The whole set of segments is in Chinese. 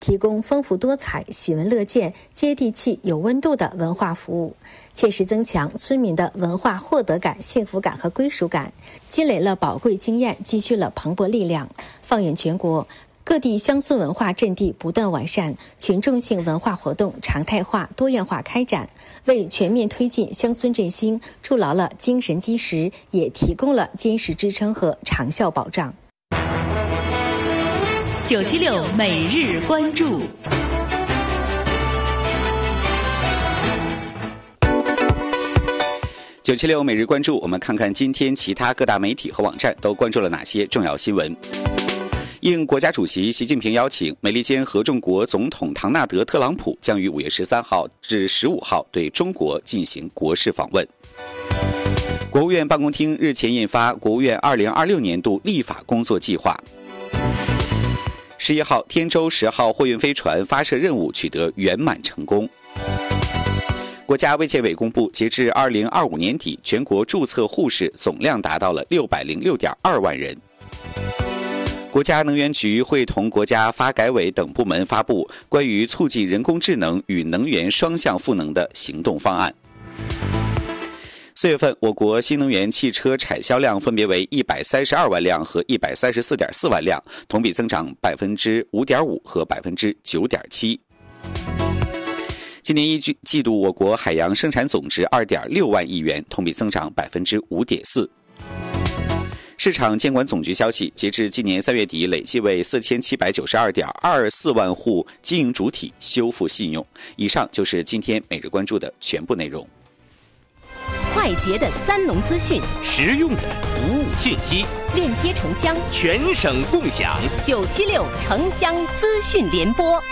提供丰富多彩、喜闻乐见、接地气、有温度的文化服务，切实增强村民的文化获得感、幸福感和归属感，积累了宝贵经验，积蓄了蓬勃力量。放眼全国，各地乡村文化阵地不断完善，群众性文化活动常态化、多样化开展，为全面推进乡村振兴筑牢了精神基石，也提供了坚实支撑和长效保障。 976每日关注。 976每日关注，我们看看今天其他各大媒体和网站都关注了哪些重要新闻。应国家主席习近平邀请，美利坚合众国总统唐纳德·特朗普将于5月13号至15号对中国进行国事访问。国务院办公厅日前印发国务院2026年度立法工作计划。11号，天舟10号货运飞船发射任务取得圆满成功。国家卫健委公布，截至2025年底，全国注册护士总量达到了606.2万人。国家能源局会同国家发改委等部门发布关于促进人工智能与能源双向赋能的行动方案。4月份，我国新能源汽车产销量分别为132万辆和134.4万辆，同比增长5.5%和9.7%。今年一季度，我国海洋生产总值2.6万亿元，同比增长5.4%。市场监管总局消息，截至今年3月底，累计为4792.24万户经营主体修复信用。以上就是今天每日关注的全部内容。 快捷的三农资讯， 实用的服务信息， 链接城乡， 全省共享。 976城乡资讯联播。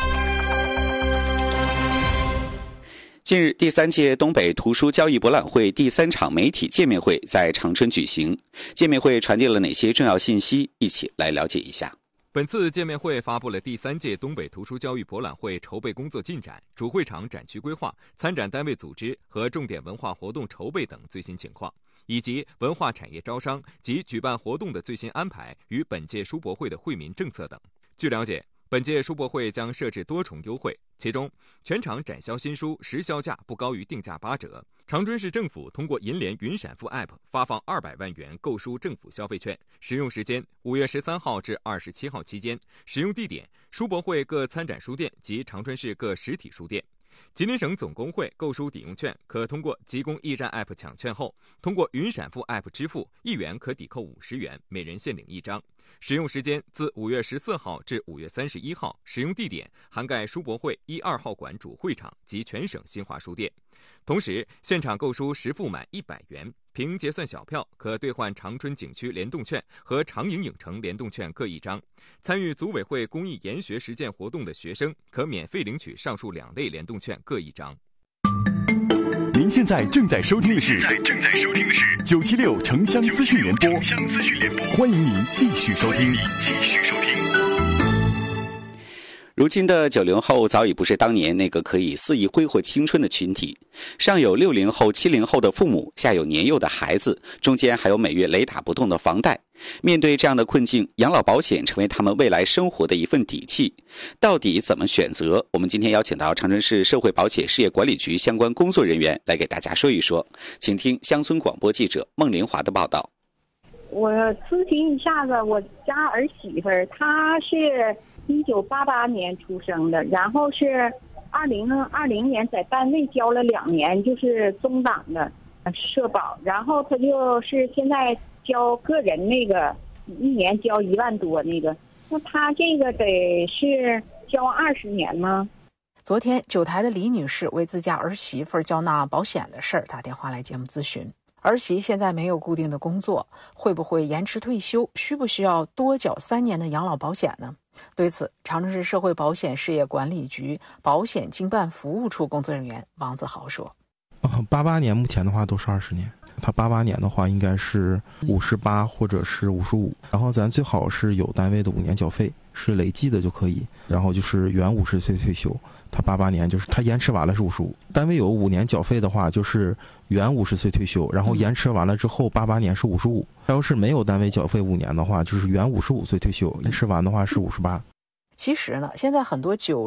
近日，第3届东北图书交易博览会第3场媒体见面会在长春举行。见面会传递了哪些重要信息？一起来了解一下。 本次见面会发布了第3届东北图书交易博览会筹备工作进展、主会场展区规划、参展单位组织和重点文化活动筹备等最新情况，以及文化产业招商及举办活动的最新安排与本届书博会的惠民政策等。据了解，本届书博会将设置多重优惠，其中全场展销新书实销价不高于定价8折。长春市政府通过银联云闪付 App 发放200万元购书政府消费券，使用时间5月13号至27号期间，使用地点书博会各参展书店及长春市各实体书店。吉林省总工会购书抵用券可通过集工驿站 App 抢券后，通过云闪付 App 支付，1元可抵扣50元，每人限领1张。使用时间自5月14号至5月31号，使用地点涵盖书博会1、2号馆主会场及全省新华书店。同时，现场购书实付满100元，凭结算小票可兑换长春景区联动券和长影影城联动券各1张。参与组委会公益研学实践活动的学生可免费领取上述2类联动券各1张。 您现在正在收听的是976城乡资讯联播，欢迎您继续收听。 如今的90后早已不是当年那个可以肆意挥霍青春的群体，上有60后、70后的父母，下有年幼的孩子，中间还有每月雷打不动的房贷。面对这样的困境，养老保险成为他们未来生活的一份底气。到底怎么选择？我们今天邀请到长春市社会保险事业管理局相关工作人员来给大家说一说。请听乡村广播记者孟林华的报道。 我咨询一下子，我家儿媳妇她是1988年出生的，然后是2020年在单位交了2年，就是中档的社保，然后她就是现在交个人那个1年交1万多那个，那她这个得是交20年吗？ 昨天9台的李女士为自家儿媳妇交纳保险的事儿打电话来节目咨询。儿媳现在没有固定的工作，会不会延迟退休？需不需要多缴3年的养老保险呢？对此，长春市社会保险事业管理局保险经办服务处工作人员王子豪说 ：88年目前的话都是20年，他88年的话应该是58或者是55，然后咱最好是有单位的5年缴费，是累计的就可以，然后就是原50岁退休。他88年就是他延迟完了是55，单位有5年缴费的话就是原50岁退休，然后延迟完了之后88年是55。要是没有单位缴费5年的话，就是原55岁退休，延迟完的话是58。 其实呢，现在很多